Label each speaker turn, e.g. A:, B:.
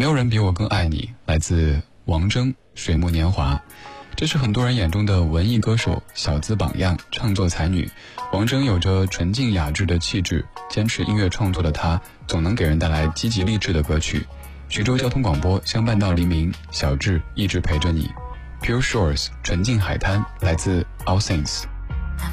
A: 有人比我更爱你，来自王铮，水木年华。这是很多人眼中的文艺歌手，小资榜样，唱作才女。王铮有着纯净雅致的气质，坚持音乐创作的她，总能给人带来积极励志的歌曲。徐州交通广播相伴到黎明，小智一直陪着你。Pure Shores 纯净海滩，来自 All Saints。